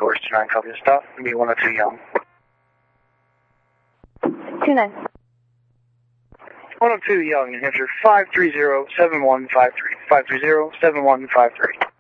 course 29, copy the stop. Be 102 Young. 29. 102 Young, New Hampshire, 530-7153. 530-7153.